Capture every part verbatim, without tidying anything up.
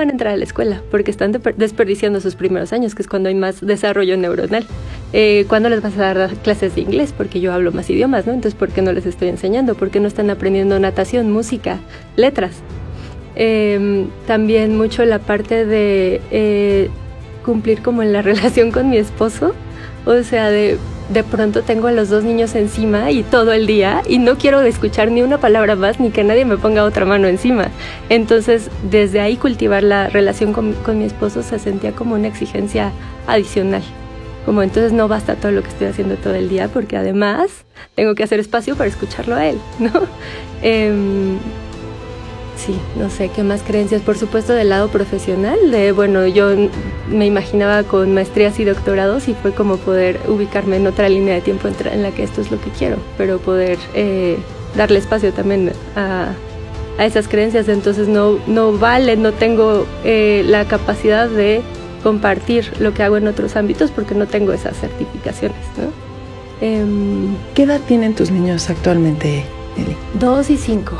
van a entrar a la escuela porque están de- desperdiciando sus primeros años, que es cuando hay más desarrollo neuronal. Eh, ¿Cuándo les vas a dar clases de inglés? Porque yo hablo más idiomas, ¿no? Entonces, ¿por qué no les estoy enseñando? ¿Por qué no están aprendiendo natación, música, letras? Eh, también mucho la parte de eh, cumplir como en la relación con mi esposo. O sea, de, de pronto tengo a los dos niños encima y todo el día y no quiero escuchar ni una palabra más ni que nadie me ponga otra mano encima. Entonces, desde ahí cultivar la relación con, con mi esposo se sentía como una exigencia adicional. Como entonces no basta todo lo que estoy haciendo todo el día porque además tengo que hacer espacio para escucharlo a él, ¿no? Eh, sí, no sé, ¿qué más creencias? Por supuesto del lado profesional, de bueno, yo me imaginaba con maestrías y doctorados y fue como poder ubicarme en otra línea de tiempo en la que esto es lo que quiero, pero poder eh, darle espacio también a, a esas creencias, entonces no, no vale, no tengo eh, la capacidad de compartir lo que hago en otros ámbitos porque no tengo esas certificaciones, ¿no? Eh, ¿Qué edad tienen tus niños actualmente, Eli? Dos y cinco.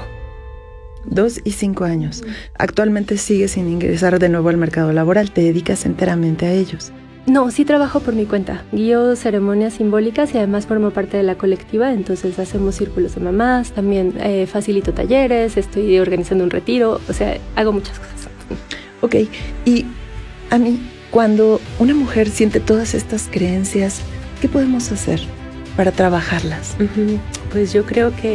Dos y cinco años. Actualmente sigues sin ingresar de nuevo al mercado laboral, te dedicas enteramente a ellos. No, sí trabajo por mi cuenta. Guío ceremonias simbólicas y además formo parte de la colectiva, entonces hacemos círculos de mamás, también eh, facilito talleres, estoy organizando un retiro, o sea, hago muchas cosas. Ok, y a mí, cuando una mujer siente todas estas creencias, ¿qué podemos hacer para trabajarlas? Uh-huh. Pues yo creo que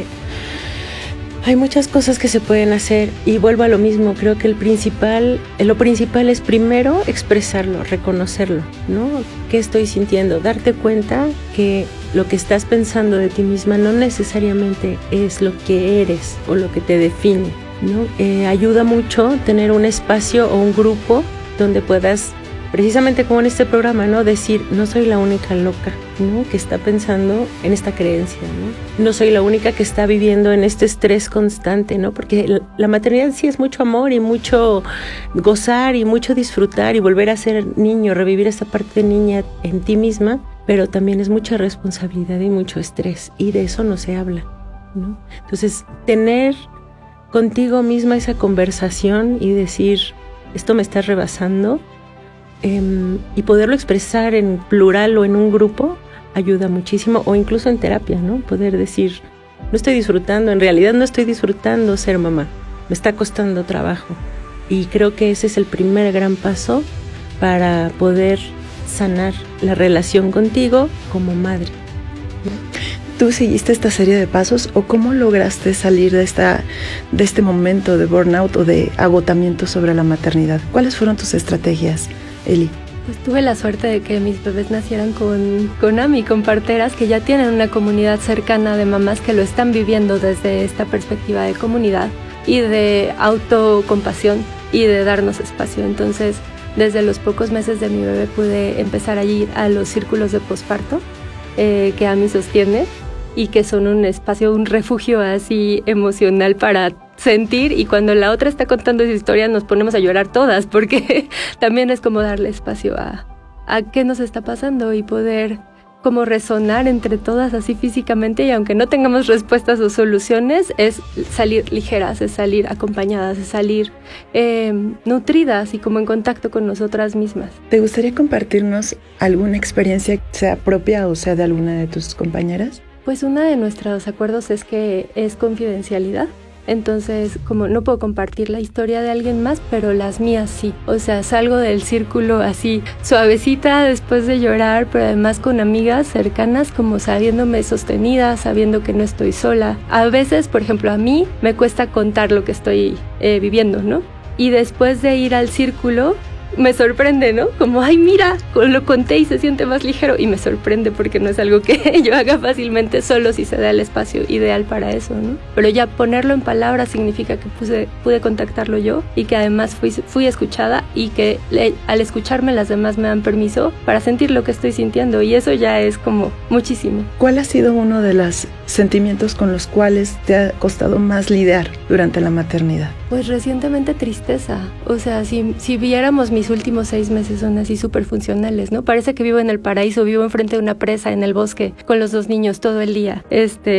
hay muchas cosas que se pueden hacer y vuelvo a lo mismo, creo que el principal, lo principal es primero expresarlo, reconocerlo, ¿no? ¿Qué estoy sintiendo? Darte cuenta que lo que estás pensando de ti misma no necesariamente es lo que eres o lo que te define, ¿no? Eh, ayuda mucho tener un espacio o un grupo donde puedas, precisamente como en este programa, ¿no? Decir, no soy la única loca, ¿no? Que está pensando en esta creencia, ¿no? No soy la única que está viviendo en este estrés constante, ¿no? Porque la maternidad sí es mucho amor y mucho gozar y mucho disfrutar y volver a ser niño, revivir esa parte de niña en ti misma, pero también es mucha responsabilidad y mucho estrés y de eso no se habla, ¿no? Entonces, tener contigo misma esa conversación y decir, esto me está rebasando, eh, y poderlo expresar en plural o en un grupo ayuda muchísimo, o incluso en terapia, ¿no? Poder decir, no estoy disfrutando, en realidad no estoy disfrutando ser mamá, me está costando trabajo. Y creo que ese es el primer gran paso para poder sanar la relación contigo como madre. ¿Tú seguiste esta serie de pasos o cómo lograste salir de, esta, de este momento de burnout o de agotamiento sobre la maternidad? ¿Cuáles fueron tus estrategias, Eli? Pues tuve la suerte de que mis bebés nacieran con, con AMI, con parteras que ya tienen una comunidad cercana de mamás que lo están viviendo desde esta perspectiva de comunidad y de autocompasión y de darnos espacio. Entonces, desde los pocos meses de mi bebé pude empezar a ir a los círculos de posparto eh, que AMI sostiene y que son un espacio, un refugio así emocional para sentir, y cuando la otra está contando esa historia nos ponemos a llorar todas porque también es como darle espacio a, a qué nos está pasando y poder como resonar entre todas así físicamente, y aunque no tengamos respuestas o soluciones, es salir ligeras, es salir acompañadas, es salir eh, nutridas y como en contacto con nosotras mismas. ¿Te gustaría compartirnos alguna experiencia, sea propia o sea de alguna de tus compañeras? Pues uno de nuestros acuerdos es que es confidencialidad. Entonces, como no puedo compartir la historia de alguien más, pero las mías sí. O sea, salgo del círculo así suavecita después de llorar, pero además con amigas cercanas, como sabiéndome sostenida, sabiendo que no estoy sola. A veces, por ejemplo, a mí me cuesta contar lo que estoy eh, viviendo, ¿no? Y después de ir al círculo, me sorprende, ¿no? Como, ay, mira, lo conté y se siente más ligero. Y me sorprende porque no es algo que yo haga fácilmente, solo si se da el espacio ideal para eso, ¿no? Pero ya ponerlo en palabras significa que puse, pude contactarlo yo y que además fui, fui escuchada y que le, al escucharme las demás me dan permiso para sentir lo que estoy sintiendo, y eso ya es como muchísimo. ¿Cuál ha sido uno de los sentimientos con los cuales te ha costado más lidiar durante la maternidad? Pues recientemente tristeza. O sea, si, si viéramos mis últimos seis meses son así súper funcionales, ¿no? Parece que vivo en el paraíso, vivo enfrente de una presa en el bosque con los dos niños todo el día. Este,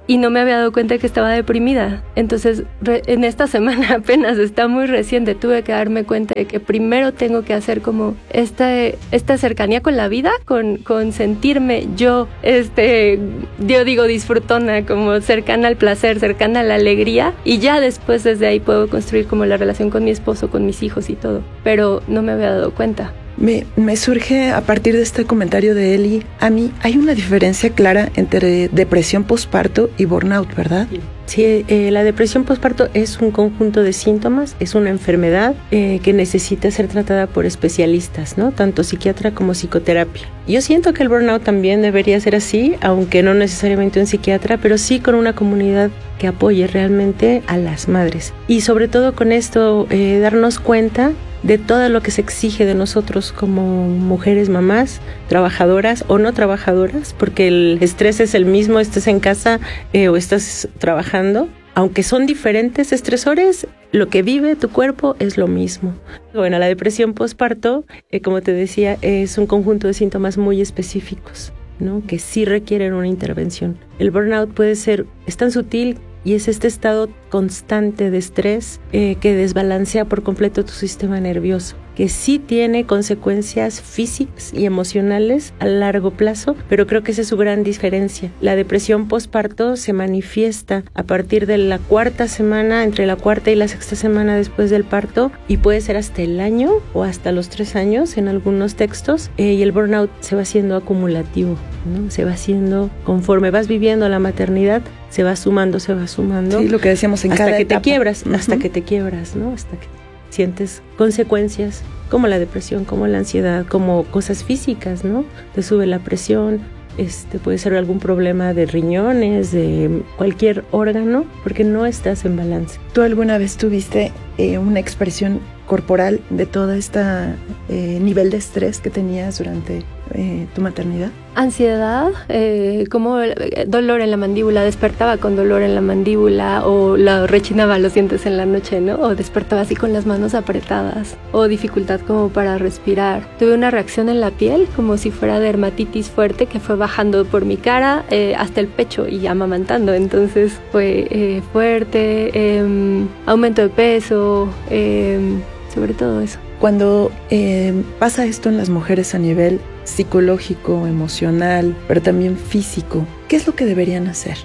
y no me había dado cuenta que estaba deprimida. Entonces, re, en esta semana apenas, está muy reciente, tuve que darme cuenta de que primero tengo que hacer como esta, esta cercanía con la vida, con, con sentirme yo, este, yo digo disfrutona, como cercana al placer, cercana a la alegría, y ya después desde ahí puedo construir como la relación con mi esposo, con mis hijos y todo, pero no me había dado cuenta. Me, me surge a partir de este comentario de Eli, a mí hay una diferencia clara entre depresión postparto y burnout, ¿verdad? Sí, eh, la depresión postparto es un conjunto de síntomas, es una enfermedad eh, que necesita ser tratada por especialistas, ¿no? Tanto psiquiatra como psicoterapia. Yo siento que el burnout también debería ser así, aunque no necesariamente un psiquiatra, pero sí con una comunidad que apoye realmente a las madres. Y sobre todo con esto, eh, darnos cuenta de todo lo que se exige de nosotros como mujeres, mamás, trabajadoras o no trabajadoras, porque el estrés es el mismo, estés en casa eh, o estás trabajando. Aunque son diferentes estresores, lo que vive tu cuerpo es lo mismo. Bueno, la depresión postparto, eh, como te decía, es un conjunto de síntomas muy específicos, ¿no? Que sí requieren una intervención. El burnout puede ser, es tan sutil y es este estado constante de estrés eh, que desbalancea por completo tu sistema nervioso, que sí tiene consecuencias físicas y emocionales a largo plazo, pero creo que esa es su gran diferencia. La depresión postparto se manifiesta a partir de la cuarta semana, entre la cuarta y la sexta semana después del parto, y puede ser hasta el año o hasta los tres años en algunos textos, eh, y el burnout se va haciendo acumulativo, ¿no? Se va haciendo conforme vas viviendo la maternidad, se va sumando, se va sumando. Sí, lo que decíamos en hasta cada que etapa. te quiebras, Uh-huh. hasta que te quiebras, ¿no? Hasta que sientes consecuencias como la depresión, como la ansiedad, como cosas físicas, ¿no? Te sube la presión, este puede ser algún problema de riñones, de cualquier órgano, porque no estás en balance. ¿Tú alguna vez tuviste eh, una expresión corporal de todo este eh, nivel de estrés que tenías durante eh, tu maternidad? Ansiedad, eh, como dolor en la mandíbula, despertaba con dolor en la mandíbula, o la rechinaba los dientes en la noche, ¿no? O despertaba así con las manos apretadas, o dificultad como para respirar. Tuve una reacción en la piel, como si fuera dermatitis fuerte, que fue bajando por mi cara eh, hasta el pecho y amamantando. Entonces fue eh, fuerte, eh, aumento de peso, eh, sobre todo eso. Cuando eh, pasa esto en las mujeres a nivel psicológico, emocional, pero también físico, ¿qué es lo que deberían hacer?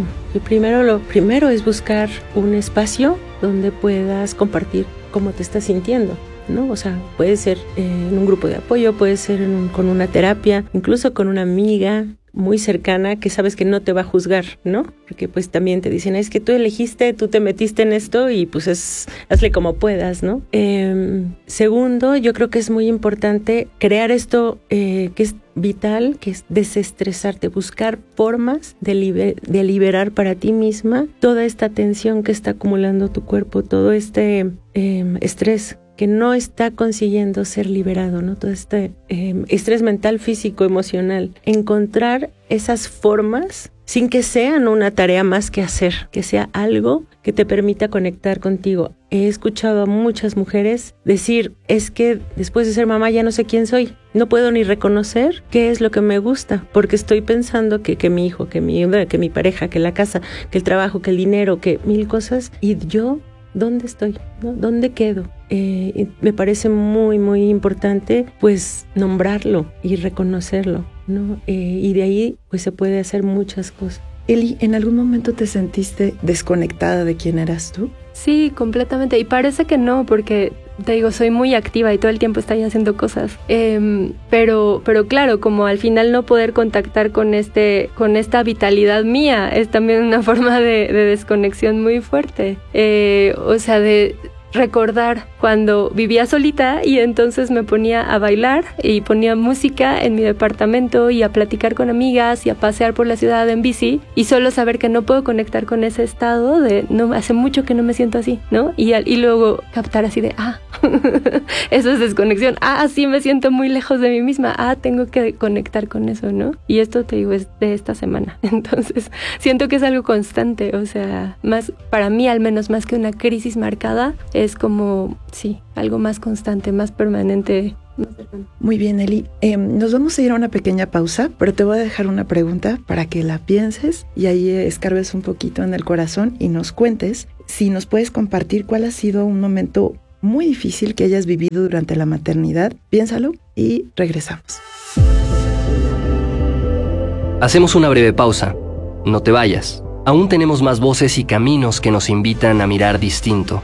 Y primero, lo primero es buscar un espacio donde puedas compartir cómo te estás sintiendo, ¿no? O sea, puede ser eh, en un grupo de apoyo, puede ser en un, con una terapia, incluso con una amiga muy cercana que sabes que no te va a juzgar, ¿no? Porque pues también te dicen, es que tú elegiste, tú te metiste en esto y pues es, hazle como puedas, ¿no? Eh, segundo, yo creo que es muy importante crear esto eh, que es vital, que es desestresarte, buscar formas de, liber- de liberar para ti misma toda esta tensión que está acumulando tu cuerpo, todo este eh, estrés que no está consiguiendo ser liberado, ¿no? Todo este eh, estrés mental, físico, emocional. Encontrar esas formas sin que sean una tarea más que hacer, que sea algo que te permita conectar contigo. He escuchado a muchas mujeres decir, es que después de ser mamá ya no sé quién soy. No puedo ni reconocer qué es lo que me gusta, porque estoy pensando que, que mi hijo, que mi, que mi pareja, que la casa, que el trabajo, que el dinero, que mil cosas. Y yo, ¿dónde estoy? ¿No? ¿Dónde quedo? Eh, me parece muy, muy importante, pues, nombrarlo y reconocerlo, ¿no? Eh, y de ahí, pues, se puede hacer muchas cosas. Eli, ¿en algún momento te sentiste desconectada de quién eras tú? Sí, completamente. Y parece que no, porque te digo, soy muy activa y todo el tiempo estoy haciendo cosas. Eh, pero, pero claro, como al final no poder contactar con este, con esta vitalidad mía, es también una forma de, de desconexión muy fuerte. Eh, o sea, de recordar cuando vivía solita y entonces me ponía a bailar y ponía música en mi departamento y a platicar con amigas y a pasear por la ciudad en bici, y solo saber que no puedo conectar con ese estado de no, hace mucho que no me siento así, ¿no? Y, y luego captar así de ah, eso es desconexión, ah, sí me siento muy lejos de mí misma, ah, tengo que conectar con eso, ¿no? Y esto te digo es de esta semana, entonces siento que es algo constante, o sea, más para mí al menos más que una crisis marcada, es como, sí, algo más constante, más permanente no cercano. Muy bien, Eli. Eh, nos vamos a ir a una pequeña pausa, pero te voy a dejar una pregunta para que la pienses y ahí escarbes un poquito en el corazón y nos cuentes si nos puedes compartir cuál ha sido un momento muy difícil que hayas vivido durante la maternidad. Piénsalo y regresamos. Hacemos una breve pausa. No te vayas. Aún tenemos más voces y caminos que nos invitan a mirar distinto.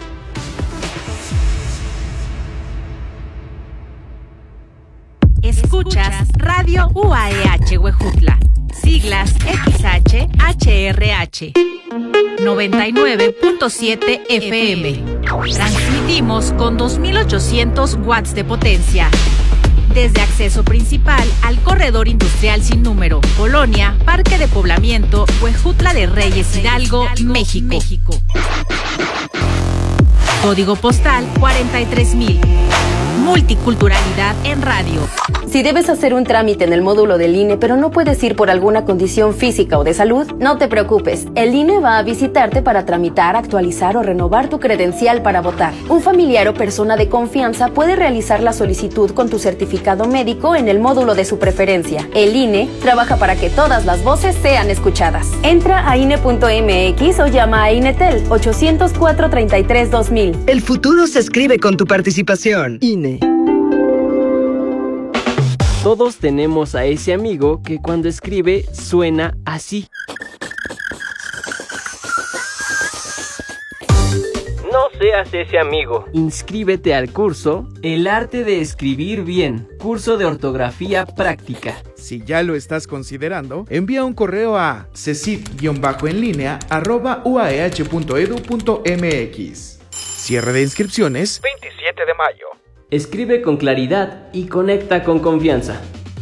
Escuchas Radio U A E H Huejutla, siglas X H H R H, noventa y nueve punto siete F M. Transmitimos con dos mil ochocientos watts de potencia. Desde acceso principal al corredor industrial sin número, Colonia, Parque de Poblamiento, Huejutla de Reyes, Hidalgo, México. México. Código postal cuarenta y tres mil. Multiculturalidad en radio. Si debes hacer un trámite en el módulo del I N E, pero no puedes ir por alguna condición física o de salud, no te preocupes. El I N E va a visitarte para tramitar, actualizar o renovar tu credencial para votar. Un familiar o persona de confianza puede realizar la solicitud con tu certificado médico en el módulo de su preferencia. El I N E trabaja para que todas las voces sean escuchadas. Entra a I N E punto M X o llama a INETEL ochocientos cuatro, treinta y tres, dos mil. El futuro se escribe con tu participación. I N E. Todos tenemos a ese amigo que cuando escribe suena así. No seas ese amigo. Inscríbete al curso El arte de escribir bien, curso de ortografía práctica. Si ya lo estás considerando, envía un correo a cecit-enlínea arroba uaeh punto edu punto mx. Cierre de inscripciones veintisiete de mayo. Escribe con claridad y conecta con confianza.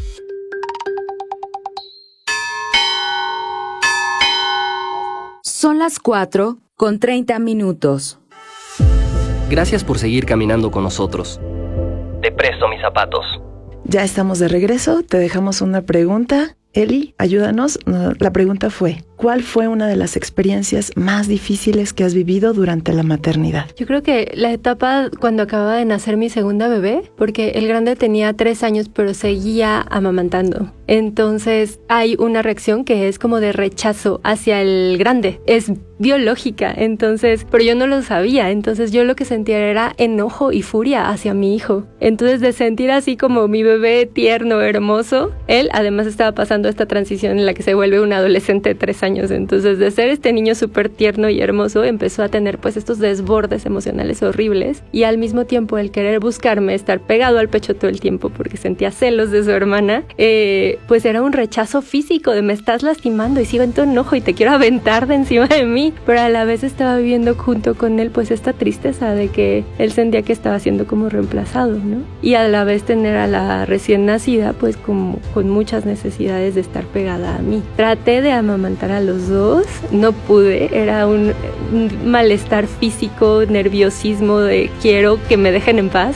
Son las cuatro con treinta minutos. Gracias por seguir caminando con nosotros. Te presto mis zapatos. Ya estamos de regreso, te dejamos una pregunta. Eli, ayúdanos. La pregunta fue, ¿cuál fue una de las experiencias más difíciles que has vivido durante la maternidad? Yo creo que la etapa cuando acababa de nacer mi segunda bebé, porque el grande tenía tres años, pero seguía amamantando. Entonces hay una reacción que es como de rechazo hacia el grande. Es biológica, entonces, pero yo no lo sabía. Entonces yo lo que sentía era enojo y furia hacia mi hijo. Entonces de sentir así como mi bebé tierno, hermoso, él además estaba pasando esta transición en la que se vuelve un adolescente de tres años. Entonces de ser este niño súper tierno y hermoso, empezó a tener pues estos desbordes emocionales horribles y al mismo tiempo el querer buscarme, estar pegado al pecho todo el tiempo porque sentía celos de su hermana, eh, pues era un rechazo físico de me estás lastimando y siento enojo y te quiero aventar de encima de mí, pero a la vez estaba viviendo junto con él pues esta tristeza de que él sentía que estaba siendo como reemplazado, ¿no? Y a la vez tener a la recién nacida pues como con muchas necesidades de estar pegada a mí. Traté de amamantar a los dos, no pude, era un, un malestar físico, nerviosismo de quiero que me dejen en paz,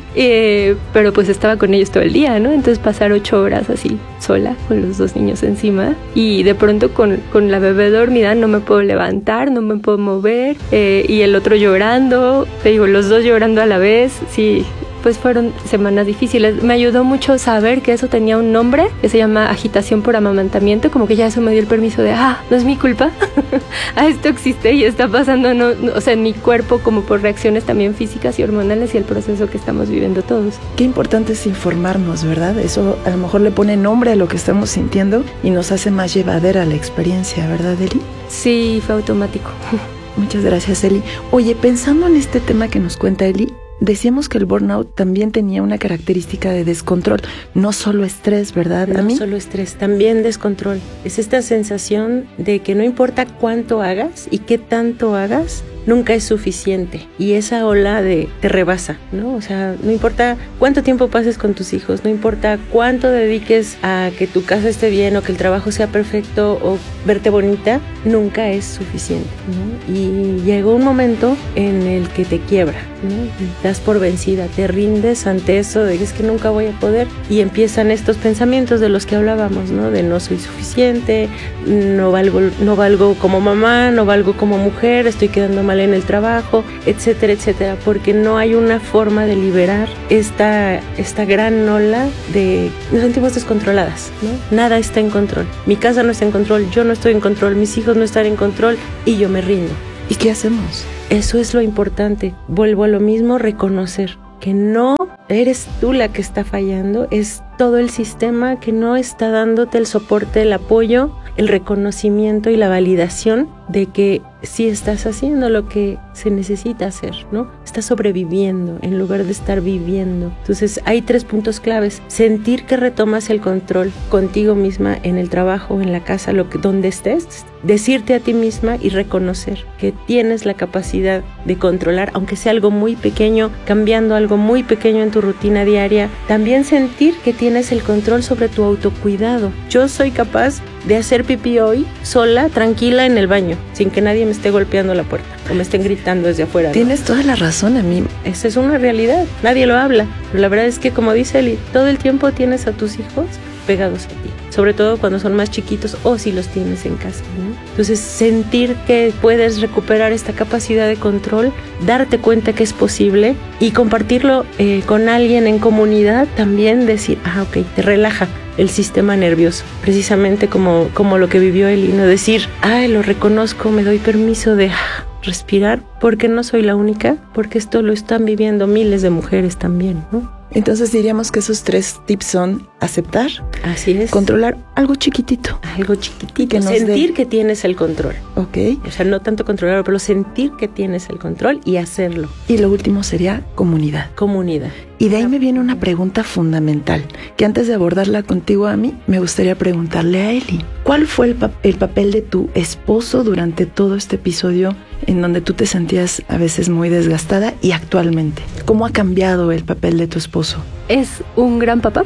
eh, pero pues estaba con ellos todo el día, ¿no? Entonces pasar ocho horas así sola con los dos niños encima y de pronto con, con la bebé dormida no me puedo levantar, no me puedo mover eh, y el otro llorando, te digo, los dos llorando a la vez, sí. Pues fueron semanas difíciles. Me ayudó mucho saber que eso tenía un nombre que se llama agitación por amamantamiento, como que ya eso me dio el permiso de, ah, no es mi culpa, ah, esto existe y está pasando, no, no, o sea, en mi cuerpo como por reacciones también físicas y hormonales y el proceso que estamos viviendo todos. Qué importante es informarnos, ¿verdad? Eso a lo mejor le pone nombre a lo que estamos sintiendo y nos hace más llevadera la experiencia, ¿verdad, Eli? Sí, fue automático. Muchas gracias, Eli. Oye, pensando en este tema que nos cuenta Eli, decíamos que el burnout también tenía una característica de descontrol, no solo estrés, ¿verdad? No solo estrés, también descontrol. Es esta sensación de que no importa cuánto hagas y qué tanto hagas, nunca es suficiente. Y esa ola de te rebasa, ¿no? O sea, no importa cuánto tiempo pases con tus hijos, no importa cuánto dediques a que tu casa esté bien o que el trabajo sea perfecto o verte bonita, nunca es suficiente, ¿no? Y llegó un momento en el que te quiebra. ¿no? Te das por vencida, te rindes ante eso de que es que nunca voy a poder y empiezan estos pensamientos de los que hablábamos, ¿no? De no soy suficiente, no valgo, no valgo como mamá, no valgo como mujer, estoy quedando mal en el trabajo, etcétera, etcétera, porque no hay una forma de liberar esta, esta gran ola de... Nos sentimos descontroladas, ¿no? Nada está en control. Mi casa no está en control, yo no estoy en control, mis hijos no están en control y yo me rindo. ¿Y qué hacemos? Eso es lo importante. Vuelvo a lo mismo, reconocer que no eres tú la que está fallando, es todo el sistema que no está dándote el soporte, el apoyo, el reconocimiento y la validación de que sí estás haciendo lo que se necesita hacer, ¿no? Estás sobreviviendo en lugar de estar viviendo. Entonces hay tres puntos claves: sentir que retomas el control contigo misma en el trabajo, en la casa, lo que, donde estés, decirte a ti misma y reconocer que tienes la capacidad de controlar, aunque sea algo muy pequeño, cambiando algo muy pequeño en tu rutina diaria. También sentir que tienes el control sobre tu autocuidado. Yo soy capaz de hacer pipí hoy sola, tranquila en el baño, sin que nadie me esté golpeando la puerta o me estén gritando desde afuera, ¿no? Tienes toda la razón, a mí. Esa es una realidad, nadie lo habla, pero la verdad es que, como dice Eli, todo el tiempo tienes a tus hijos pegados a ti, sobre todo cuando son más chiquitos o si los tienes en casa, ¿no? Entonces, sentir que puedes recuperar esta capacidad de control, darte cuenta que es posible y compartirlo eh, con alguien en comunidad, también decir, ah, ok, te relaja el sistema nervioso, precisamente como, como lo que vivió Eli, no decir, ay, lo reconozco, me doy permiso de ah, respirar, porque no soy la única, porque esto lo están viviendo miles de mujeres también, ¿no? Entonces diríamos que esos tres tips son aceptar, así es, controlar algo chiquitito, algo chiquitito, que sentir dé... que tienes el control, ok, o sea, no tanto controlarlo, pero sentir que tienes el control y hacerlo. Y lo último sería comunidad. Comunidad. Y de ahí me viene una pregunta fundamental, que antes de abordarla contigo a mí, me gustaría preguntarle a Eli. ¿Cuál fue el, pa- el papel de tu esposo durante todo este episodio en donde tú te sentías a veces muy desgastada y actualmente? ¿Cómo ha cambiado el papel de tu esposo? Es un gran papá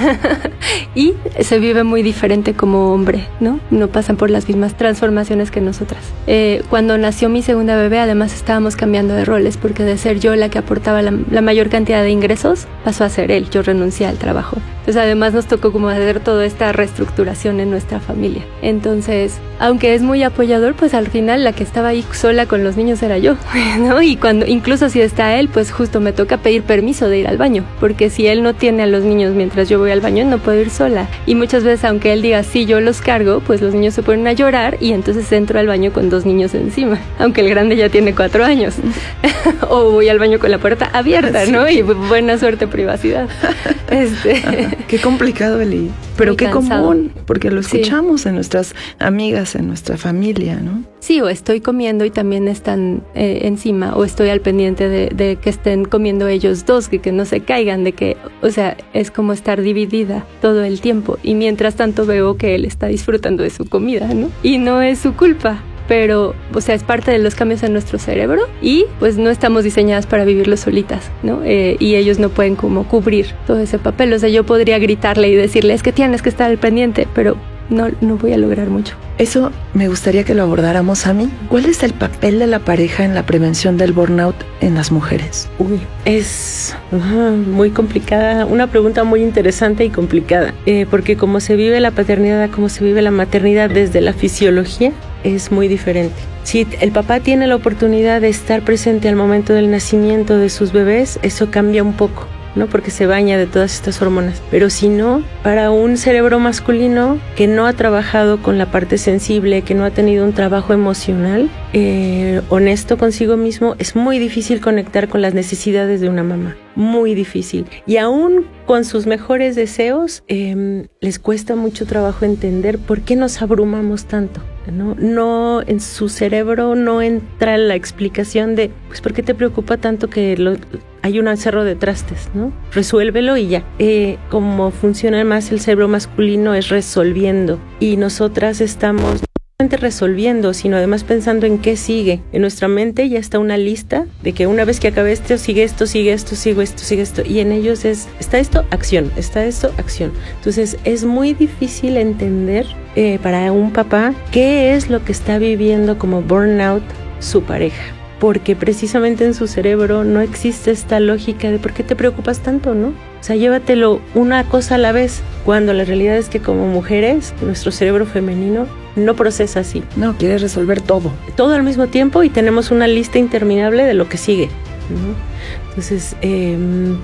y se vive muy diferente como hombre, ¿no? No pasan por las mismas transformaciones que nosotras. Eh, cuando nació mi segunda bebé, además estábamos cambiando de roles, porque de ser yo la que aportaba la, la mayor cantidad de ingresos, pasó a ser él. Yo renuncié al trabajo. Entonces, además nos tocó como hacer toda esta reestructuración en nuestra familia. Entonces, aunque es muy apoyador, pues al final la que estaba ahí sola con los niños era yo, ¿no? Y cuando, incluso si está él, pues justo me toca pedir permiso de ir al baño, porque si él no tiene a los niños mientras yo voy al baño, no puedo ir sola. Y muchas veces, aunque él diga sí, yo los cargo, pues los niños se ponen a llorar y entonces entro al baño con dos niños encima, aunque el grande ya tiene cuatro años. O voy al baño con la puerta abierta, ¿no? Y buena suerte, privacidad. Este... Qué complicado, Eli. Pero Muy qué cansado. común, porque lo escuchamos Sí. en nuestras amigas, en nuestra familia, ¿no? Sí, o estoy comiendo y también están eh, encima, o estoy al pendiente de, de que estén comiendo ellos dos, que, que no se caigan, de que, o sea, es como estar dividida todo el tiempo. Y mientras tanto veo que él está disfrutando de su comida, ¿no? Y no es su culpa. Pero, o sea, es parte de los cambios en nuestro cerebro y pues no estamos diseñadas para vivirlo solitas, ¿no? Eh, y ellos no pueden como cubrir todo ese papel. O sea, yo podría gritarle y decirle, es que tienes que estar al pendiente, pero no, no voy a lograr mucho. Eso me gustaría que lo abordáramos a mí. ¿Cuál es el papel de la pareja en la prevención del burnout en las mujeres? Uy, es uh, muy complicada, una pregunta muy interesante y complicada, eh, porque como se vive la paternidad, como se vive la maternidad desde la fisiología, es muy diferente. Si el papá tiene la oportunidad de estar presente al momento del nacimiento de sus bebés, eso cambia un poco, ¿no? Porque se baña de todas estas hormonas. Pero si no, para un cerebro masculino que no ha trabajado con la parte sensible, que no ha tenido un trabajo emocional eh, honesto consigo mismo, es muy difícil conectar con las necesidades de una mamá. Muy difícil. Y aún con sus mejores deseos, eh, les cuesta mucho trabajo entender por qué nos abrumamos tanto, ¿no? No, en su cerebro no entra la explicación de, pues, ¿por qué te preocupa tanto que lo, hay un cerro de trastes, ¿no? Resuélvelo y ya. Eh, como funciona más el cerebro masculino es resolviendo. Y nosotras estamos resolviendo, sino además pensando en qué sigue. En nuestra mente ya está una lista de que una vez que acabe esto, sigue esto, sigue esto, sigue esto, sigue esto. Y en ellos es, está esto, acción, está esto, acción. Entonces es muy difícil entender eh, para un papá qué es lo que está viviendo como burnout su pareja. porque precisamente en su cerebro no existe esta lógica de por qué te preocupas tanto, ¿no? O sea, llévatelo una cosa a la vez, cuando la realidad es que como mujeres, nuestro cerebro femenino no procesa así. No, quiere resolver todo. Todo al mismo tiempo y tenemos una lista interminable de lo que sigue, ¿no? Entonces, eh,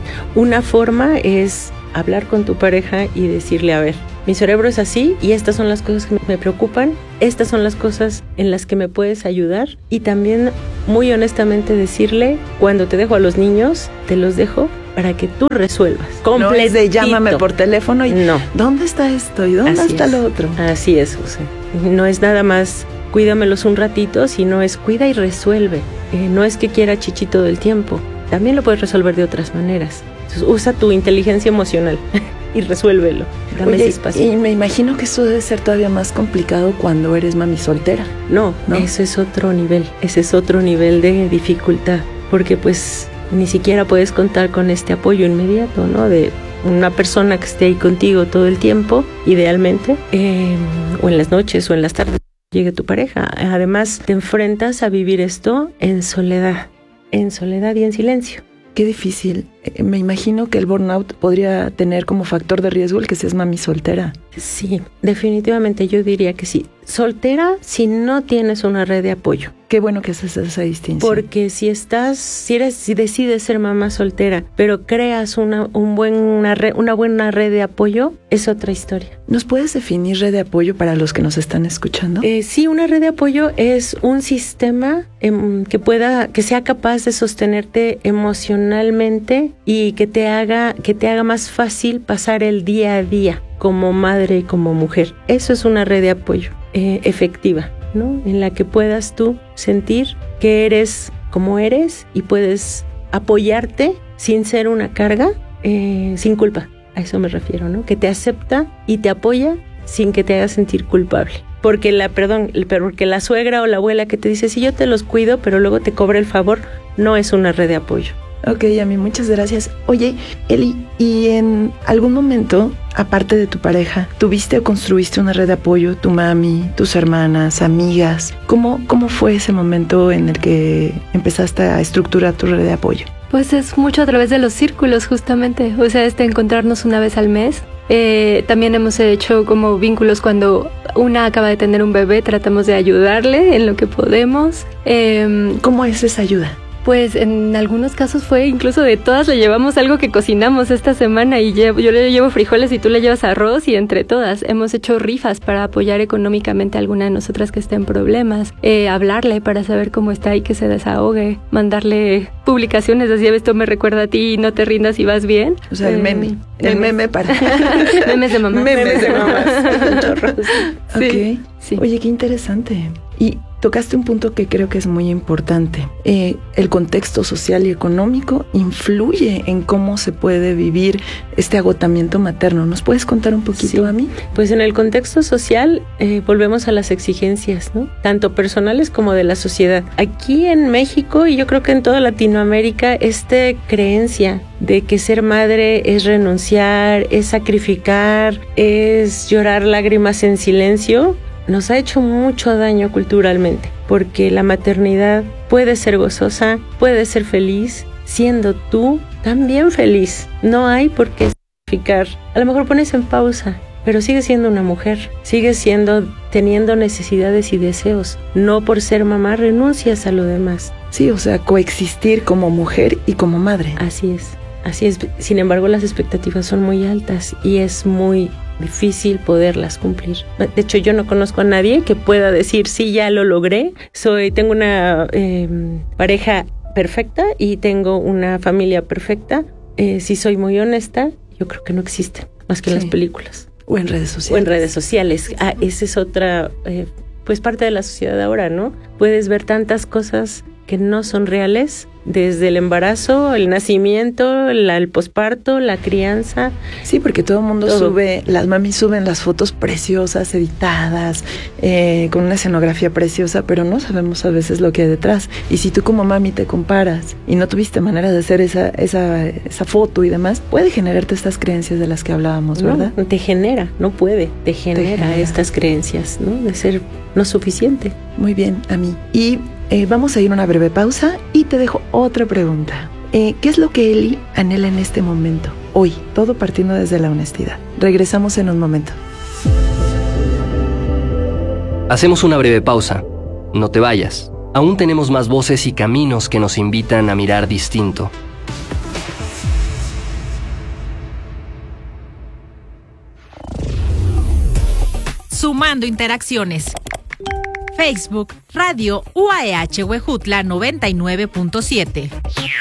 una forma es hablar con tu pareja y decirle, a ver, mi cerebro es así y estas son las cosas que me preocupan, estas son las cosas en las que me puedes ayudar, y también muy honestamente decirle, cuando te dejo a los niños, te los dejo para que tú resuelvas. No es de llámame por teléfono y no. ¿Dónde está esto? ¿Y dónde Así está es. lo otro? Así es, José. No es nada más cuídamelos un ratito, sino es cuida y resuelve. Eh, no es que quiera chichi todo el tiempo. También lo puedes resolver de otras maneras. Entonces, usa tu inteligencia emocional y resuélvelo. Dame Oye, ese espacio. y me imagino que eso debe ser todavía más complicado cuando eres mami soltera. No, ¿no? Eso es otro nivel. Ese es otro nivel de dificultad. Porque pues ni siquiera puedes contar con este apoyo inmediato, ¿no? De una persona que esté ahí contigo todo el tiempo, idealmente, eh, o en las noches o en las tardes llegue tu pareja. Además, te enfrentas a vivir esto en soledad, en soledad y en silencio. Qué difícil. Eh, me imagino que el burnout podría tener como factor de riesgo el que seas mami soltera. Sí, definitivamente yo diría que sí. Soltera si no tienes una red de apoyo. Qué bueno que haces esa distinción. Porque si estás, si eres, si decides ser mamá soltera, pero creas una, un buen, una, red, una buena red de apoyo, es otra historia. ¿Nos puedes definir red de apoyo para los que nos están escuchando? Eh, sí, una red de apoyo es un sistema eh, que pueda, que sea capaz de sostenerte emocionalmente y que te haga, que te haga más fácil pasar el día a día como madre y como mujer. Eso es una red de apoyo eh, efectiva, ¿no? En la que puedas tú sentir que eres como eres y puedes apoyarte sin ser una carga, eh, sin culpa. A eso me refiero, ¿no? Que te acepta y te apoya sin que te haga sentir culpable. Porque la, perdón, porque la suegra o la abuela que te dice, sí, yo te los cuido, pero luego te cobra el favor, no es una red de apoyo. Ok, Yami, muchas gracias. Oye, Eli, ¿y en algún momento, aparte de tu pareja, tuviste o construiste una red de apoyo, tu mami, tus hermanas, amigas? ¿Cómo, cómo fue ese momento en el que empezaste a estructurar tu red de apoyo? Pues es mucho a través de los círculos, justamente. O sea, este encontrarnos una vez al mes. Eh, también hemos hecho como vínculos cuando una acaba de tener un bebé, tratamos de ayudarle en lo que podemos. Eh, ¿Cómo es esa ayuda? Pues en algunos casos fue incluso de todas le llevamos algo que cocinamos esta semana y llevo, yo le llevo frijoles y tú le llevas arroz y entre todas hemos hecho rifas para apoyar económicamente a alguna de nosotras que esté en problemas, eh, hablarle para saber cómo está y que se desahogue, mandarle publicaciones así, esto me recuerda a ti y no te rindas y vas bien. O sea, el meme, eh, el memes. meme para... memes de mamás. Memes de mamás. Sí. Ok, sí. Oye, qué interesante. Y tocaste un punto que creo que es muy importante. Eh, el contexto social y económico influye en cómo se puede vivir este agotamiento materno. ¿Nos puedes contar un poquito, sí. a mí? Pues en el contexto social eh, volvemos a las exigencias, ¿no? Tanto personales como de la sociedad. Aquí en México y yo creo que en toda Latinoamérica, esta creencia de que ser madre es renunciar, es sacrificar, es llorar lágrimas en silencio, nos ha hecho mucho daño culturalmente, porque la maternidad puede ser gozosa, puede ser feliz, siendo tú también feliz. No hay por qué sacrificar. A lo mejor pones en pausa, pero sigues siendo una mujer, sigues siendo, teniendo necesidades y deseos. No por ser mamá renuncias a lo demás. Sí, o sea, coexistir como mujer y como madre. Así es, así es. Sin embargo, las expectativas son muy altas y es muy difícil poderlas cumplir. De hecho, yo no conozco a nadie que pueda decir, sí, ya lo logré, soy, tengo una eh, pareja perfecta y tengo una familia perfecta. Eh, si soy muy honesta, yo creo que no existen, más que sí. En las películas. O en redes sociales. O en redes sociales. Ah, esa es otra, eh, pues parte de la sociedad ahora, ¿no? Puedes ver tantas cosas que no son reales, desde el embarazo, el nacimiento, la, el posparto, la crianza. Sí, porque todo el mundo todo. sube, las mamis suben las fotos preciosas, editadas, eh, con una escenografía preciosa, pero no sabemos a veces lo que hay detrás. Y si tú como mami te comparas y no tuviste manera de hacer esa, esa, esa foto y demás, puede generarte estas creencias de las que hablábamos, ¿verdad? No, te genera, no puede, te genera, te genera estas creencias, ¿no? De ser no suficiente. Muy bien, a mí. Y eh, vamos a ir a una breve pausa y te dejo otra pregunta. Eh, ¿Qué es lo que Eli anhela en este momento? Hoy, todo partiendo desde la honestidad. Regresamos en un momento. Hacemos una breve pausa. No te vayas. Aún tenemos más voces y caminos que nos invitan a mirar distinto. Sumando interacciones. Facebook, Radio U A E H Huejutla noventa y nueve punto siete.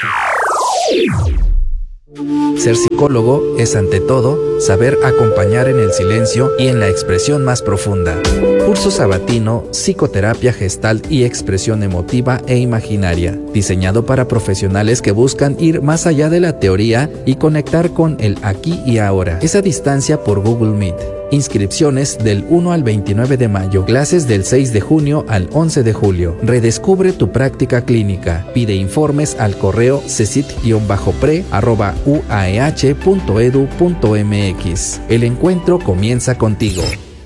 Ser psicólogo es ante todo saber acompañar en el silencio y en la expresión más profunda. Curso sabatino, psicoterapia gestalt y expresión emotiva e imaginaria, diseñado para profesionales que buscan ir más allá de la teoría y conectar con el aquí y ahora. Es a distancia por Google Meet. Inscripciones del uno al veintinueve de mayo, clases del seis de junio al once de julio. Redescubre tu práctica clínica. Pide informes al correo cesit-pre arroba uaeh punto edu punto mx. El encuentro comienza contigo.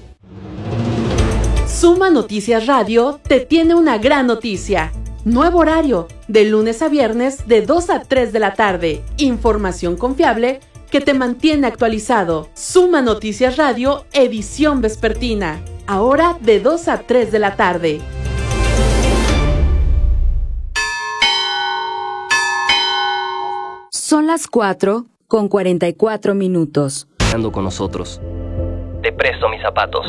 Suma Noticias Radio te tiene una gran noticia. Nuevo horario, de lunes a viernes de dos a tres de la tarde. Información confiable que te mantiene actualizado. Suma Noticias Radio, edición vespertina. Ahora de dos a tres de la tarde. Son las cuatro con cuarenta y cuatro minutos. Ando con nosotros. Te presto mis zapatos.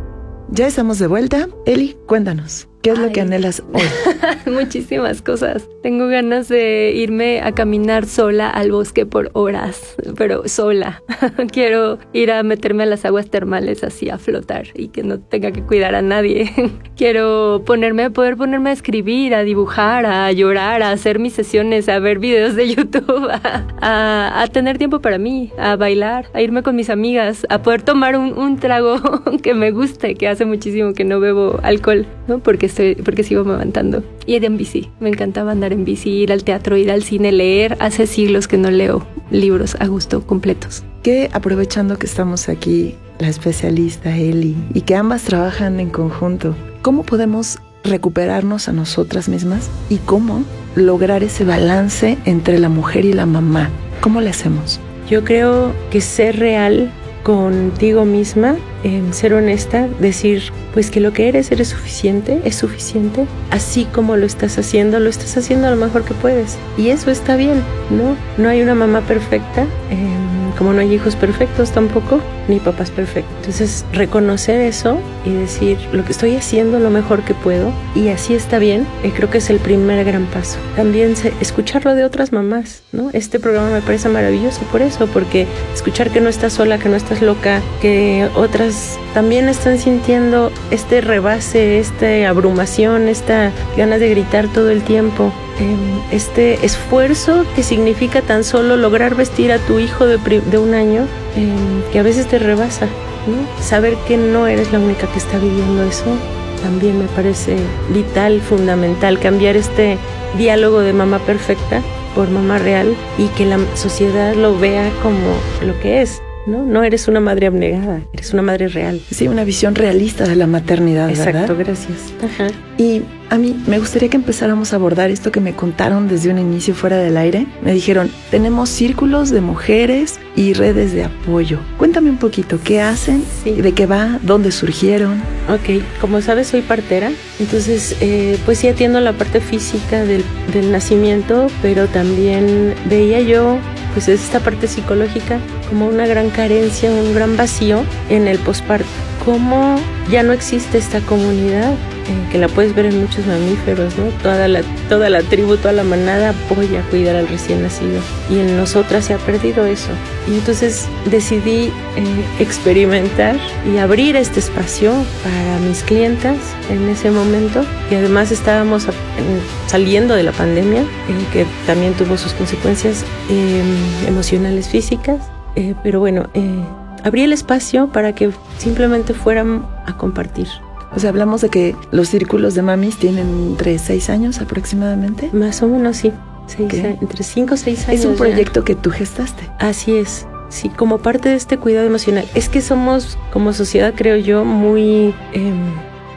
Ya estamos de vuelta. Eli, cuéntanos, ¿qué es Ay. lo que anhelas hoy? Muchísimas cosas. Tengo ganas de irme a caminar sola al bosque por horas, pero sola. Quiero ir a meterme a las aguas termales así a flotar y que no tenga que cuidar a nadie. Quiero ponerme, poder ponerme a escribir, a dibujar, a llorar, a hacer mis sesiones, a ver videos de YouTube, a, a, a tener tiempo para mí, a bailar, a irme con mis amigas, a poder tomar un, un trago que me guste, que hace muchísimo que no bebo alcohol, ¿no? Porque estoy, porque sigo amamantando. Y ir en bici. Me encantaba andar en bici, ir al teatro, ir al cine, leer. Hace siglos que no leo libros a gusto completos. Que aprovechando que estamos aquí, la especialista Eli, y que ambas trabajan en conjunto, ¿cómo podemos recuperarnos a nosotras mismas? ¿Y cómo lograr ese balance entre la mujer y la mamá? ¿Cómo le hacemos? Yo creo que ser real contigo misma, eh, ser honesta, decir pues que lo que eres, eres suficiente, es suficiente, así como lo estás haciendo, lo estás haciendo lo mejor que puedes, y eso está bien, ¿no? No hay una mamá perfecta, eh, como no hay hijos perfectos tampoco, ni papás perfectos. Entonces reconocer eso y decir lo que estoy haciendo lo mejor que puedo, y así está bien, eh, creo que es el primer gran paso. También se, escucharlo de otras mamás, ¿no? Este programa me parece maravilloso por eso, porque escuchar que no estás sola, que no estás loca, que otras también están sintiendo este rebase, esta abrumación, esta ganas de gritar todo el tiempo, eh, este esfuerzo que significa tan solo lograr vestir a tu hijo de, de un año, eh, que a veces te rebasa, ¿no? Saber que no eres la única que está viviendo eso también me parece vital, fundamental, cambiar este diálogo de mamá perfecta por mamá real y que la sociedad lo vea como lo que es. No, no eres una madre abnegada, eres una madre real. Sí, una visión realista de la maternidad, ¿verdad? Exacto, gracias. Ajá. Y a mí me gustaría que empezáramos a abordar esto que me contaron desde un inicio fuera del aire. Me dijeron, tenemos círculos de mujeres y redes de apoyo. Cuéntame un poquito, ¿qué hacen? Sí. ¿De qué va? ¿Dónde surgieron? Ok, como sabes soy partera, entonces eh, pues sí atiendo la parte física del, del nacimiento, pero también veía yo pues esta parte psicológica como una gran carencia, un gran vacío en el posparto. Cómo ya no existe esta comunidad, eh, que la puedes ver en muchos mamíferos, ¿no? Toda la, toda la tribu, toda la manada apoya a cuidar al recién nacido. Y en nosotras se ha perdido eso. Y entonces decidí eh, experimentar y abrir este espacio para mis clientas en ese momento. Y además estábamos a, en, saliendo de la pandemia, eh, que también tuvo sus consecuencias eh, emocionales, físicas. Eh, pero bueno, eh, abrí el espacio para que simplemente fueran a compartir. O sea, hablamos de que los círculos de mamis tienen entre seis años aproximadamente. Más o menos, sí. Seis, okay. Entre cinco o seis años. Es un proyecto ya. que tú gestaste. Así es. Sí, como parte de este cuidado emocional. Es que somos, como sociedad, creo yo, muy eh,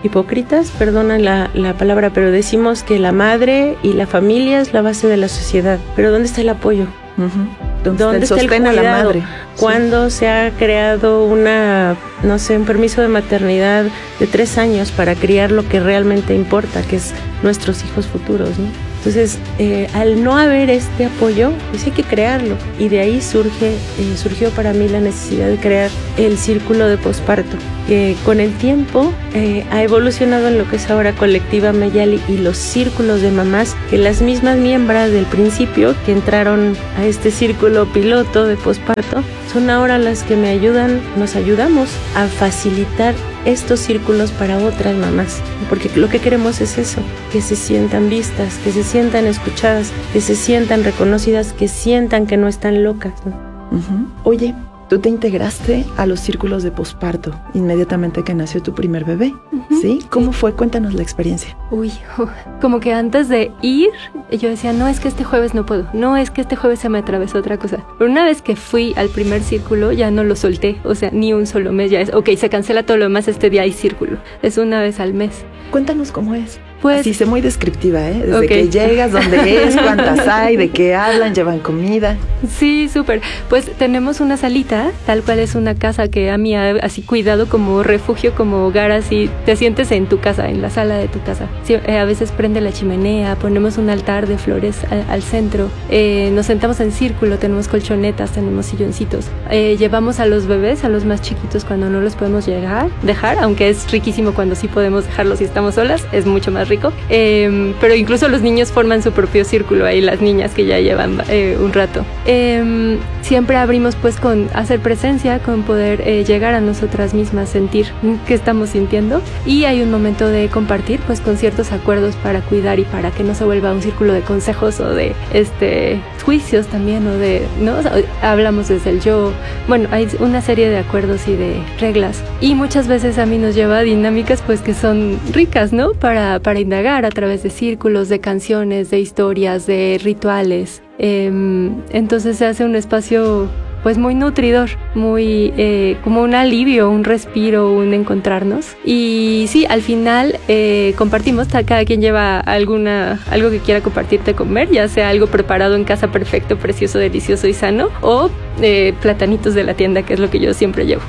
hipócritas, perdona la, la palabra, pero decimos que la madre y la familia es la base de la sociedad. Pero ¿dónde está el apoyo? Uh-huh. ¿Dónde, ¿Dónde está el está el sostén a la madre? ¿Cuándo sí. se ha creado una, no sé, un permiso de maternidad de tres años para criar lo que realmente importa, que es nuestros hijos futuros, ¿no? Entonces, eh, al no haber este apoyo, pues hay que crearlo. Y de ahí surge, eh, surgió para mí la necesidad de crear el círculo de posparto, que con el tiempo eh, ha evolucionado en lo que es ahora Colectiva Mayali y los círculos de mamás, que las mismas miembros del principio que entraron a este círculo piloto de posparto, son ahora las que me ayudan, nos ayudamos a facilitar estos círculos para otras mamás, porque lo que queremos es eso, que se sientan vistas, que se sientan escuchadas, que se sientan reconocidas, que sientan que no están locas, ¿no? Uh-huh. Oye, tú te integraste a los círculos de posparto inmediatamente que nació tu primer bebé, uh-huh. ¿sí? ¿Cómo fue? Cuéntanos la experiencia. Uy, uh, como que antes de ir, yo decía, no, es que este jueves no puedo, no, es que este jueves se me atravesó otra cosa. Pero una vez que fui al primer círculo, ya no lo solté, o sea, ni un solo mes, ya es, ok, se cancela todo lo demás, este día hay círculo, es una vez al mes. Cuéntanos cómo es. Pues, así sé muy descriptiva, ¿eh? Desde okay. que llegas, dónde es, cuántas hay, de qué hablan, llevan comida. Sí, súper. Pues tenemos una salita, tal cual es una casa que a mí ha así cuidado como refugio, como hogar, así te sientes en tu casa, en la sala de tu casa. Sí, eh, a veces prende la chimenea, ponemos un altar de flores al, al centro, eh, nos sentamos en círculo, tenemos colchonetas, tenemos silloncitos. Eh, llevamos a los bebés, a los más chiquitos cuando no los podemos llegar, dejar, aunque es riquísimo cuando sí podemos dejarlos si estamos solas, es mucho más rico. Eh, pero incluso los niños forman su propio círculo ahí, las niñas que ya llevan eh, un rato. Eh, siempre abrimos pues con hacer presencia, con poder eh, llegar a nosotras mismas, sentir qué estamos sintiendo, y hay un momento de compartir pues con ciertos acuerdos para cuidar y para que no se vuelva un círculo de consejos o de este juicios también, o de, ¿no? O sea, hablamos desde el yo. Bueno, hay una serie de acuerdos y de reglas, y muchas veces a mí nos lleva a dinámicas pues que son ricas, ¿no? Para, para indagar a través de círculos, de canciones, de historias, de rituales. Eh, entonces se hace un espacio pues muy nutridor, muy eh, como un alivio, un respiro, un encontrarnos. Y sí, al final eh, compartimos, cada quien lleva alguna algo que quiera compartir de comer, ya sea algo preparado en casa perfecto, precioso, delicioso y sano, o eh, platanitos de la tienda, que es lo que yo siempre llevo.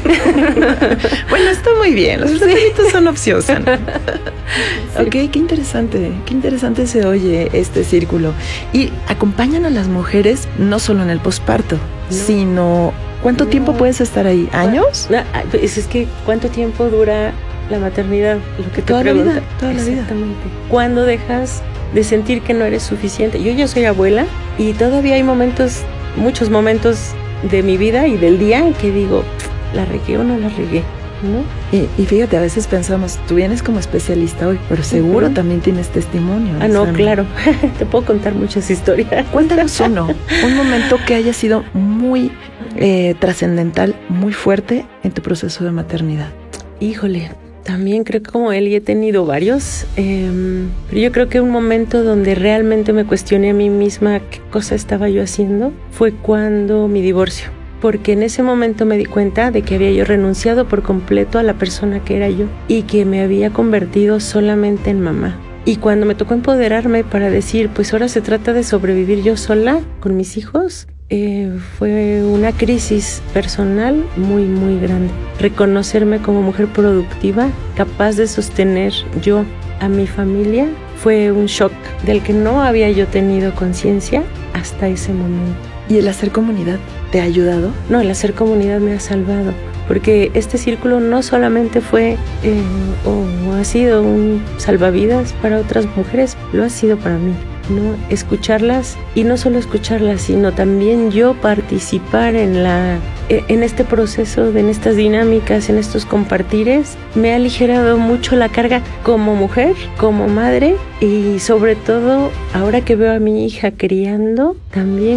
Bueno, está muy bien, los platanitos son opción. Sí. Ok, qué interesante, qué interesante se oye este círculo. Y acompañan a las mujeres no solo en el posparto, no. sino ¿cuánto no. tiempo puedes estar ahí? ¿Años? No, es, es que ¿cuánto tiempo dura la maternidad? Lo que te toda pregunta. la vida, toda la vida. Exactamente. ¿Cuándo dejas de sentir que no eres suficiente? Yo ya soy abuela y todavía hay momentos, muchos momentos de mi vida y del día en que digo, ¿la regué o no la regué? ¿No? Y, y fíjate, a veces pensamos, tú vienes como especialista hoy, pero seguro uh-huh. también tienes testimonio. Ah, no, claro. Te puedo contar muchas historias. Cuéntanos uno, un momento que haya sido muy eh, trascendental, muy fuerte en tu proceso de maternidad. Híjole, también creo que como él y he tenido varios, eh, pero yo creo que un momento donde realmente me cuestioné a mí misma qué cosa estaba yo haciendo fue cuando mi divorcio. Porque en ese momento me di cuenta de que había yo renunciado por completo a la persona que era yo y que me había convertido solamente en mamá. Y cuando me tocó empoderarme para decir, pues ahora se trata de sobrevivir yo sola con mis hijos, eh, fue una crisis personal muy, muy grande. Reconocerme como mujer productiva, capaz de sostener yo a mi familia, fue un shock del que no había yo tenido conciencia hasta ese momento. ¿Y el hacer comunidad te ha ayudado? No, el hacer comunidad me ha salvado, porque este círculo no solamente fue eh, o ha sido un salvavidas para otras mujeres, lo ha sido para mí, ¿no? Escucharlas, y no solo escucharlas, sino también yo participar en la en este proceso, en estas dinámicas, en estos compartires, me ha aligerado mucho la carga como mujer, como madre, y sobre todo ahora que veo a mi hija criando, también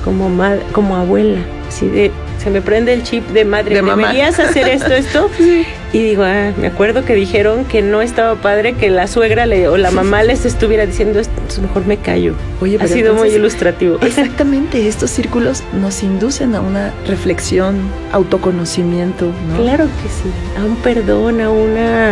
como, ma- como abuela, así de, se me prende el chip de madre, de mamá. ¿Deberías hacer esto, esto? Sí. Y digo, ah, me acuerdo que dijeron que no estaba padre que la suegra le, o la mamá les estuviera diciendo esto, entonces mejor me callo. Oye, ha sido entonces, muy ilustrativo. Exactamente, estos círculos nos inducen a una reflexión, autoconocimiento, ¿no? Claro que sí, a un perdón, a una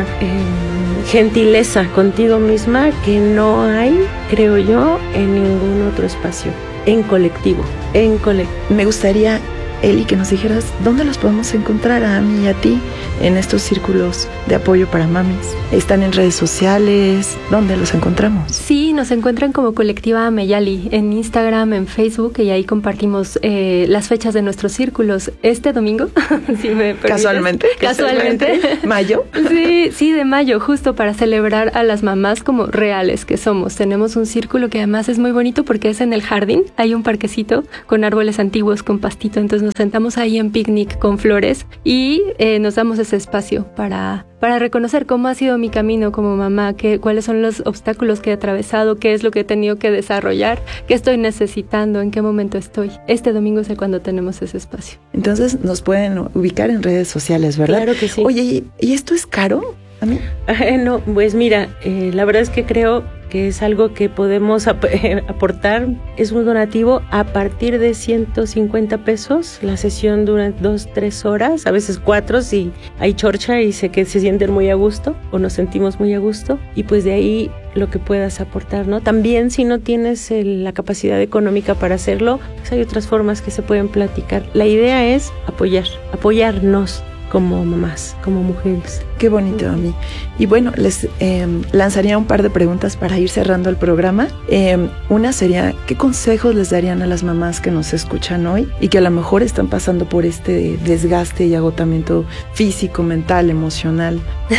eh, gentileza contigo misma que no hay, creo yo, en ningún otro espacio, en colectivo, en colectivo. Me gustaría, Eli, que nos dijeras dónde los podemos encontrar a mí y a ti en estos círculos de apoyo para mamis. ¿Están en redes sociales? ¿Dónde los encontramos? Sí, nos encuentran como Colectiva Meyali en Instagram, en Facebook, y ahí compartimos eh, las fechas de nuestros círculos. Este domingo, si me permites. Casualmente. Casualmente. ¿Mayo? Sí, sí, de mayo, justo para celebrar a las mamás como reales que somos. Tenemos un círculo que además es muy bonito porque es en el jardín. Hay un parquecito con árboles antiguos, con pastito, entonces nos sentamos ahí en picnic con flores y eh, nos damos ese espacio para, para reconocer cómo ha sido mi camino como mamá, qué, cuáles son los obstáculos que he atravesado, qué es lo que he tenido que desarrollar, qué estoy necesitando, en qué momento estoy. Este domingo es cuando tenemos ese espacio. Entonces nos pueden ubicar en redes sociales, ¿verdad? Claro que sí. Oye, ¿y, ¿y esto es caro? ¿A mí? Eh, no, pues mira, eh, la verdad es que creo que es algo que podemos ap- aportar. Es un donativo a partir de ciento cincuenta pesos. La sesión dura dos, tres horas, a veces cuatro si hay chorcha y sé que se sienten muy a gusto o nos sentimos muy a gusto. Y pues de ahí lo que puedas aportar, ¿no? También si no tienes el, la capacidad económica para hacerlo, pues hay otras formas que se pueden platicar. La idea es apoyar, apoyarnos como mamás, como mujeres. Qué bonito, a mí. Y bueno, les eh, lanzaría un par de preguntas para ir cerrando el programa. Eh, una sería, ¿qué consejos les darían a las mamás que nos escuchan hoy y que a lo mejor están pasando por este desgaste y agotamiento físico, mental, emocional?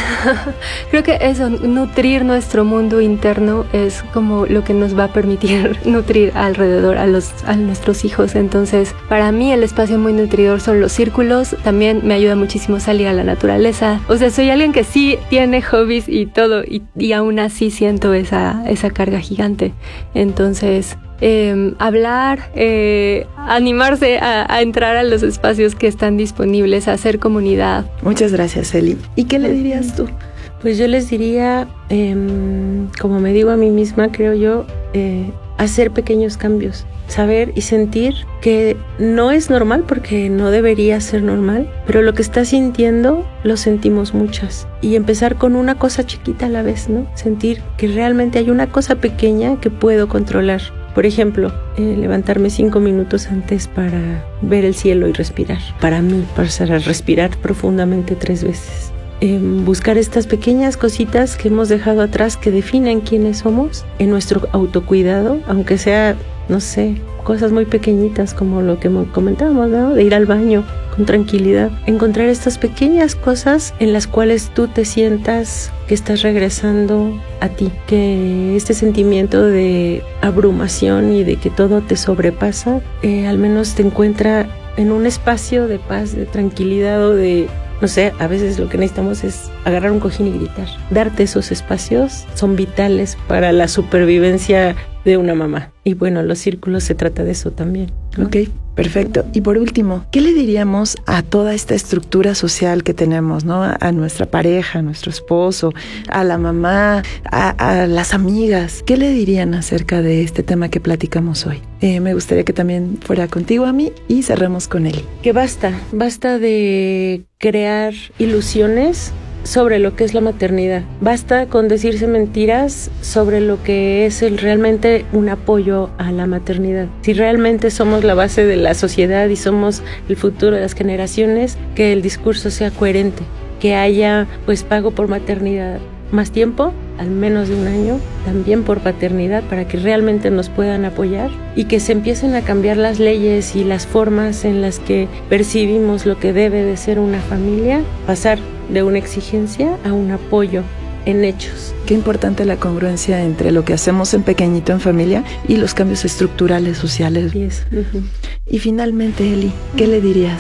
Creo que eso, nutrir nuestro mundo interno es como lo que nos va a permitir nutrir alrededor a, los, a nuestros hijos. Entonces, para mí el espacio muy nutridor son los círculos. También me ayuda muchísimo salir a la naturaleza. O sea, soy alguien que sí tiene hobbies y todo, y, y aún así siento esa, esa carga gigante. Entonces, eh, hablar, eh, animarse a, a entrar a los espacios que están disponibles, a hacer comunidad. Muchas gracias, Eli. ¿Y qué le dirías tú? Pues yo les diría, eh, como me digo a mí misma, creo yo, eh, hacer pequeños cambios. Saber y sentir que no es normal porque no debería ser normal, pero lo que estás sintiendo lo sentimos muchas. Y empezar con una cosa chiquita a la vez, ¿no? Sentir que realmente hay una cosa pequeña que puedo controlar. Por ejemplo, eh, levantarme cinco minutos antes para ver el cielo y respirar. Para mí, para respirar profundamente tres veces. Eh, buscar estas pequeñas cositas que hemos dejado atrás que definen quiénes somos en nuestro autocuidado, aunque sea, no sé, cosas muy pequeñitas como lo que comentábamos, ¿no? De ir al baño con tranquilidad. Encontrar estas pequeñas cosas en las cuales tú te sientas que estás regresando a ti, que este sentimiento de abrumación y de que todo te sobrepasa, eh, al menos te encuentra en un espacio de paz, de tranquilidad o de... No sé, a veces lo que necesitamos es agarrar un cojín y gritar. Darte esos espacios son vitales para la supervivencia de una mamá. Y bueno, los círculos se trata de eso también, ¿no? Ok, perfecto. Y por último, ¿qué le diríamos a toda esta estructura social que tenemos, ¿no? A nuestra pareja, a nuestro esposo, a la mamá, a, a las amigas. ¿Qué le dirían acerca de este tema que platicamos hoy? Eh, me gustaría que también fuera contigo, a mí, y cerremos con él. Que basta, basta de crear ilusiones sobre lo que es la maternidad. Basta con decirse mentiras sobre lo que es el, realmente un apoyo a la maternidad. Si realmente somos la base de la sociedad y somos el futuro de las generaciones, que el discurso sea coherente, que haya pues pago por maternidad, más tiempo, al menos de un año, también por paternidad, para que realmente nos puedan apoyar y que se empiecen a cambiar las leyes y las formas en las que percibimos lo que debe de ser una familia, pasar de una exigencia a un apoyo en hechos. Qué importante la congruencia entre lo que hacemos en pequeñito en familia y los cambios estructurales sociales. Yes. Uh-huh. Y finalmente, Eli, ¿qué le dirías?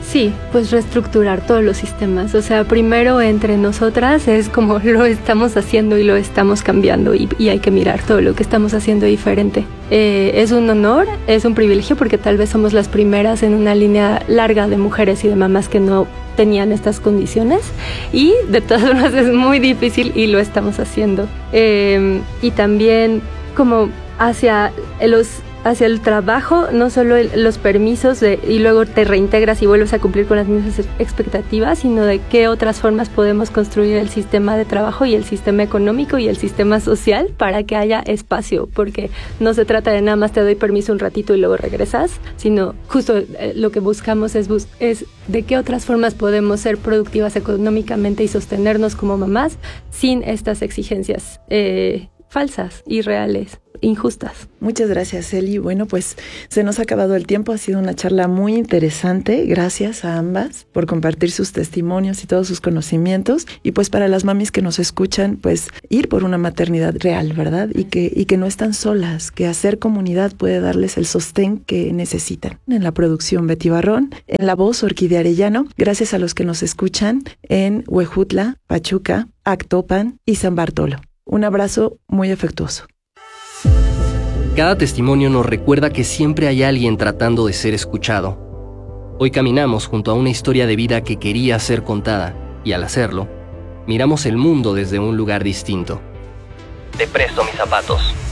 Sí, pues reestructurar todos los sistemas. O sea, primero entre nosotras es como lo estamos haciendo y lo estamos cambiando y, y hay que mirar todo lo que estamos haciendo diferente. Eh, es un honor, es un privilegio porque tal vez somos las primeras en una línea larga de mujeres y de mamás que no tenían estas condiciones y de todas formas es muy difícil y lo estamos haciendo. Eh, y también como hacia los... hacia el trabajo, no solo el, los permisos de, y luego te reintegras y vuelves a cumplir con las mismas expectativas, sino de qué otras formas podemos construir el sistema de trabajo y el sistema económico y el sistema social para que haya espacio, porque no se trata de nada más te doy permiso un ratito y luego regresas, sino justo eh, lo que buscamos es, bus- es de qué otras formas podemos ser productivas económicamente y sostenernos como mamás sin estas exigencias eh, falsas, irreales, injustas. Muchas gracias, Eli. Bueno, pues se nos ha acabado el tiempo. Ha sido una charla muy interesante. Gracias a ambas por compartir sus testimonios y todos sus conocimientos. Y pues para las mamis que nos escuchan, pues ir por una maternidad real, ¿verdad? Y que, y que no están solas, que hacer comunidad puede darles el sostén que necesitan. En la producción, Betty Barrón. En la voz, Orquídea Arellano. Gracias a los que nos escuchan en Huejutla, Pachuca, Actopan y San Bartolo. Un abrazo muy afectuoso. Cada testimonio nos recuerda que siempre hay alguien tratando de ser escuchado. Hoy caminamos junto a una historia de vida que quería ser contada, y al hacerlo, miramos el mundo desde un lugar distinto. Te presto mis zapatos.